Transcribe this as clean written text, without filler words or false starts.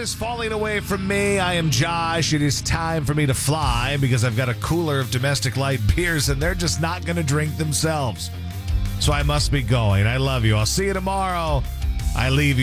is falling away from me. I am Josh. It is time for me to fly because I've got a cooler of domestic light beers and they're just not going to drink themselves. So I must be going. I love you. I'll see you tomorrow. I leave you.